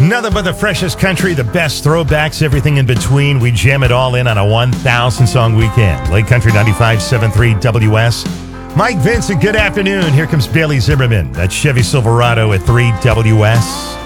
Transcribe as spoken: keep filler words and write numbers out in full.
Nothing but the freshest country, the best throwbacks, everything in between. We jam it all in on a one thousand song weekend. Lake Country ninety-five point seven three W S. Mike Vincent, good afternoon. Here comes Bailey Zimmerman. That Chevy Silverado at three W S.